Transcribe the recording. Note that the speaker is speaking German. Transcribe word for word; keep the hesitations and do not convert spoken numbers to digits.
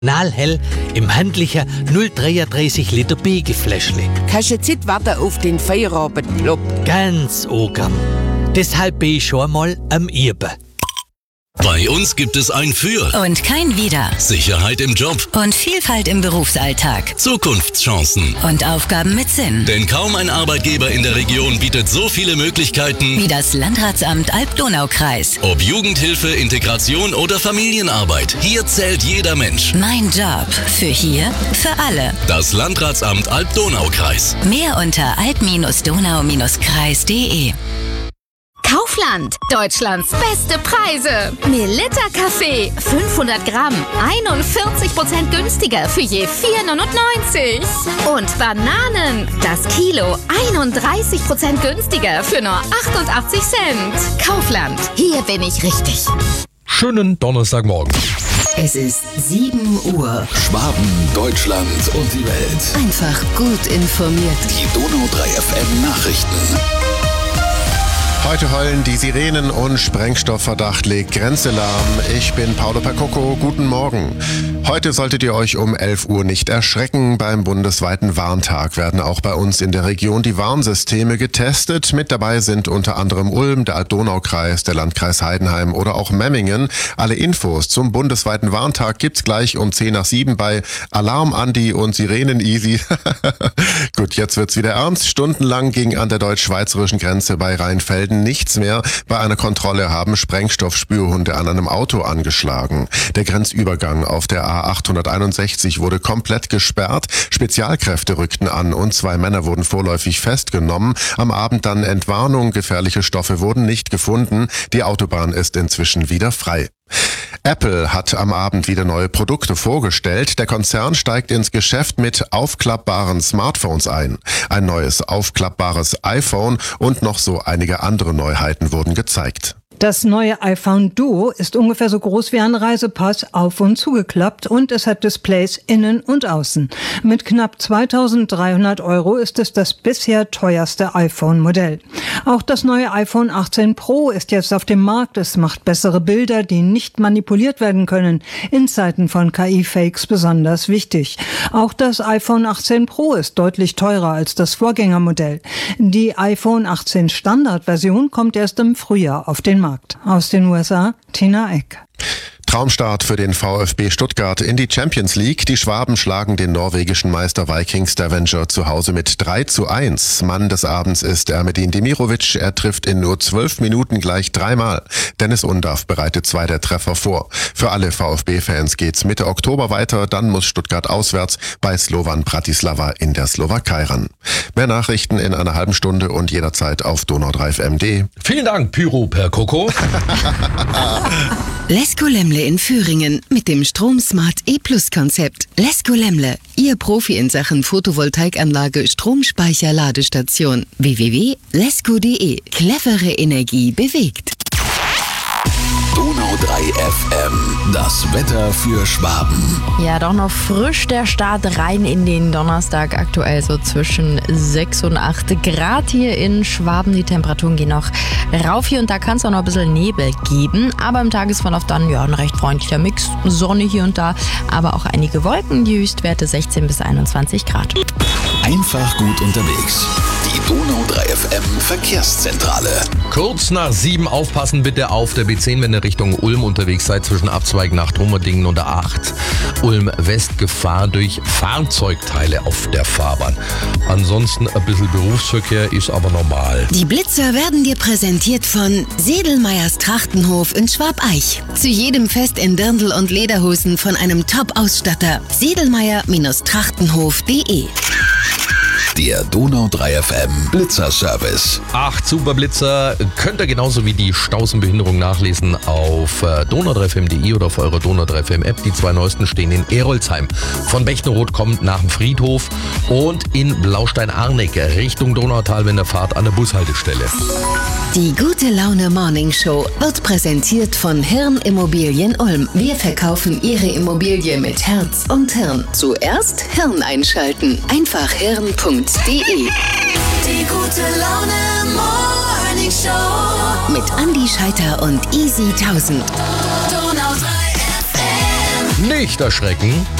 Knallhell im handlichen null dreiunddreißig Liter Biegelfläschle. Kannst du jetzt nicht warten auf den Feierabend, Blob? Ganz ogram. Deshalb bin ich schon mal am Üben. Bei uns gibt es ein Für und kein Wider. Sicherheit im Job und Vielfalt im Berufsalltag. Zukunftschancen und Aufgaben mit Sinn. Denn kaum ein Arbeitgeber in der Region bietet so viele Möglichkeiten wie das Landratsamt Alb-Donau-Kreis. Ob Jugendhilfe, Integration oder Familienarbeit, hier zählt jeder Mensch. Mein Job. Für hier, für alle. Das Landratsamt Alb-Donau-Kreis. Mehr unter alb-donau-kreis punkt de. Kaufland, Deutschlands beste Preise. Melitta Kaffee, fünfhundert Gramm, einundvierzig Prozent günstiger für je vier neunundneunzig. Und Bananen, das Kilo, einunddreißig Prozent günstiger für nur achtundachtzig Cent. Kaufland, hier bin ich richtig. Schönen Donnerstagmorgen. Es ist sieben Uhr. Schwaben, Deutschland und die Welt. Einfach gut informiert. Die Donau drei F M Nachrichten. Heute heulen die Sirenen und Sprengstoffverdacht legt Grenze lahm. Ich bin Paolo Percoco, guten Morgen. Heute solltet ihr euch um elf Uhr nicht erschrecken. Beim bundesweiten Warntag werden auch bei uns in der Region die Warnsysteme getestet. Mit dabei sind unter anderem Ulm, der Alb-Donau-Kreis, der Landkreis Heidenheim oder auch Memmingen. Alle Infos zum bundesweiten Warntag gibt's gleich um zehn nach sieben bei Alarm Andi und Sirenen Easy. Gut, jetzt wird's wieder ernst. Stundenlang ging an der deutsch-schweizerischen Grenze bei Rheinfelden nichts mehr. Bei einer Kontrolle haben Sprengstoffspürhunde an einem Auto angeschlagen. Der Grenzübergang auf der A achthunderteinundsechzig wurde komplett gesperrt. Spezialkräfte rückten an und zwei Männer wurden vorläufig festgenommen. Am Abend dann Entwarnung. Gefährliche Stoffe wurden nicht gefunden. Die Autobahn ist inzwischen wieder frei. Apple hat am Abend wieder neue Produkte vorgestellt. Der Konzern steigt ins Geschäft mit aufklappbaren Smartphones ein. Ein neues aufklappbares iPhone und noch so einige andere Neuheiten wurden gezeigt. Das neue iPhone Duo ist ungefähr so groß wie ein Reisepass, auf- und zugeklappt, und es hat Displays innen und außen. Mit knapp zweitausenddreihundert Euro ist es das bisher teuerste iPhone-Modell. Auch das neue iPhone achtzehn Pro ist jetzt auf dem Markt. Es macht bessere Bilder, die nicht manipuliert werden können. In Zeiten von K I-Fakes besonders wichtig. Auch das iPhone achtzehn Pro ist deutlich teurer als das Vorgängermodell. Die iPhone achtzehn Standard-Version kommt erst im Frühjahr auf den Markt. Aus den U S A, Tina Eck. Traumstart für den VfB Stuttgart in die Champions League. Die Schwaben schlagen den norwegischen Meister Viking Stavanger zu Hause mit drei zu eins. Mann des Abends ist Ermedin Demirovic. Er trifft in nur zwölf Minuten gleich dreimal. Dennis Undav bereitet zwei der Treffer vor. Für alle VfB-Fans geht's Mitte Oktober weiter. Dann muss Stuttgart auswärts bei Slovan Bratislava in der Slowakei ran. Mehr Nachrichten in einer halben Stunde und jederzeit auf Donau drei F M punkt de. Vielen Dank, Pyro Percoco. Lesko Lemle in Thüringen mit dem Stromsmart E-Plus-Konzept. Lesko Lemle, Ihr Profi in Sachen Photovoltaikanlage, Stromspeicher, Ladestation. w w w punkt lesko punkt de. Clevere Energie bewegt. Donau drei F M, das Wetter für Schwaben. Ja, doch noch frisch der Start rein in den Donnerstag. Aktuell so zwischen sechs und acht Grad hier in Schwaben. Die Temperaturen gehen noch rauf. Hier und da kann es auch noch ein bisschen Nebel geben. Aber im Tagesverlauf dann ja ein recht freundlicher Mix. Sonne hier und da, aber auch einige Wolken. Die Höchstwerte sechzehn bis einundzwanzig Grad. Einfach gut unterwegs. Die Donau drei F M Verkehrszentrale. Kurz nach sieben aufpassen bitte auf der B zehn, wenn ihr Richtung Ulm unterwegs seid, zwischen Abzweig nach Trummerdingen und der A acht. Ulm West, Gefahr durch Fahrzeugteile auf der Fahrbahn. Ansonsten ein bisschen Berufsverkehr ist aber normal. Die Blitzer werden dir präsentiert von Sedelmeyers Trachtenhof in Schwabeich. Zu jedem Fest in Dirndl und Lederhosen von einem Top-Ausstatter. Sedelmeyer Trachtenhof punkt de. Der Donau drei F M Blitzerservice. Acht Superblitzer könnt ihr genauso wie die Stausenbehinderung nachlesen auf donau drei F M punkt de oder auf eurer Donau drei F M App. Die zwei neuesten stehen in Erolzheim. Von Bechtenroth kommt nach dem Friedhof und in Blaustein-Arneck Richtung Donautal, wenn ihr fahrt, an der Bushaltestelle. Die gute Laune Morning Show wird präsentiert von Hirn Immobilien Ulm. Wir verkaufen Ihre Immobilie mit Herz und Hirn. Zuerst Hirn einschalten. Einfach hirn punkt de. Die gute Laune Morning Show mit Andi Scheiter und Easy tausend. Donau drei F M. Nicht erschrecken.